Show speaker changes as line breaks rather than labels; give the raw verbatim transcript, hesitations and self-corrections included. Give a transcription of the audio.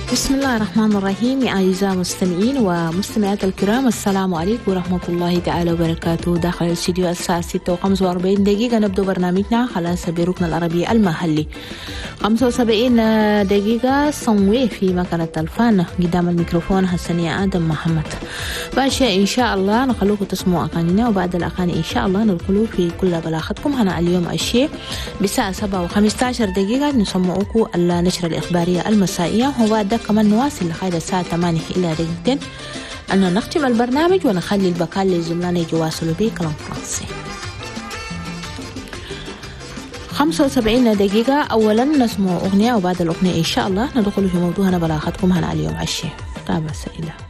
بسم الله الرحمن الرحيم. يا أعزائي المستمعين ومستمعات الكرام، السلام عليكم ورحمة الله تعالى وبركاته. داخل الاستديو الساعة ستة وخمسة وأربعين دقيقة نبدأ برنامجنا خلاص بركن العربي المحلي. خمسة وسبعين دقيقة صنوي في مكان التلفان، قدام الميكروفون حسنية آدم محمد. باشا إن شاء الله نخلوكم تسمعوا أغانينا، وبعد الأغاني إن شاء الله ندخلوا في كل بلاغتكم. هنا اليوم الشيء بساعة سبعة وخمسة عشر دقيقة نسمعوكم النشرة الإخبارية المسائية، وبعد كمان نواصل لحد الساعة ثمانية إلى دقيقتين أن نختم البرنامج ونخلي البقال للزملاء يتواصلوا به كلام فرنسي. خمسة وسبعين دقيقة أولا نسمع أغنية، وبعد الأغنية إن شاء الله ندخل في موضوعنا بلاغتكم هنا اليوم عشية. تابع سئلة.